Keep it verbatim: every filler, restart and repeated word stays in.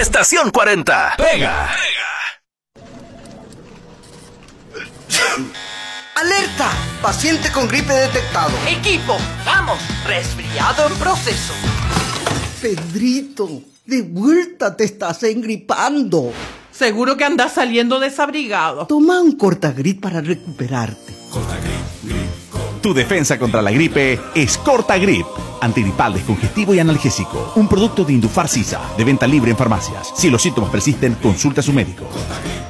Estación cuarenta. Pega. ¡Alerta! Paciente con gripe detectado. Equipo, vamos. Resfriado en proceso. Pedrito, de vuelta te estás engripando. Seguro que andas saliendo desabrigado. Toma un Cortagrip para recuperarte. Tu defensa contra la gripe es Cortagrip. Antigripal, descongestivo y analgésico. Un producto de Indufar Sisa, de venta libre en farmacias. Si los síntomas persisten, consulta a su médico.